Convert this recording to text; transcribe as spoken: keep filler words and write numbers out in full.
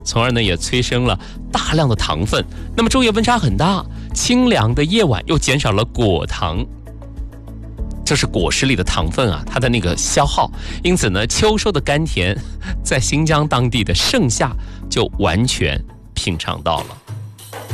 从而呢也催生了大量的糖分。那么昼夜温差很大，清凉的夜晚又减少了果糖，这是果实里的糖分啊，它的那个消耗，因此呢，秋收的甘甜，在新疆当地的盛夏就完全品尝到了。